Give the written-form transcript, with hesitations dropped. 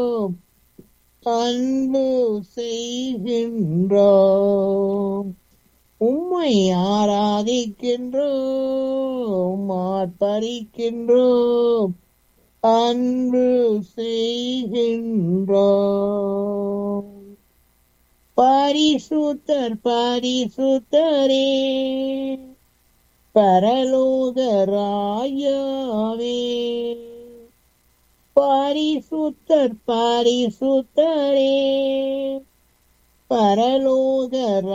அன்பு செய்கின்றோம். உம்மை ஆராதிக்கின்றோம், ஆர்ப்பரிக்கின்றோம், அன்பு செய்கின்றோம். பரிசுத்தர் பரிசுத்தரே, பரலோக ராஜாவே, பரிசுத்தர் பரிசுத்தரே, பரலோக